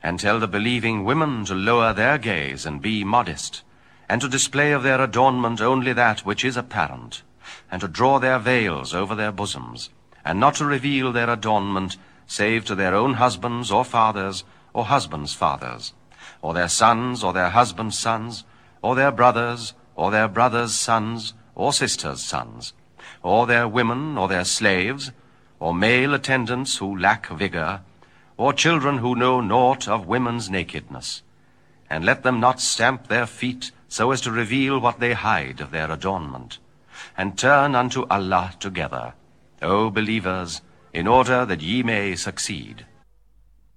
and tell the believing women to lower their gaze and be modest, and to display of their adornment only that which is apparent, and to draw their veils over their bosoms, and not to reveal their adornment save to their own husbands or fathers, or husbands' fathers, or their sons, or their husbands' sons, or their brothers, or their brothers' sons, or sisters' sons, or their women, or their slaves, or male attendants who lack vigor, or children who know naught of women's nakedness. And let them not stamp their feet so as to reveal what they hide of their adornment, and turn unto Allah together, O believers, in order that ye may succeed.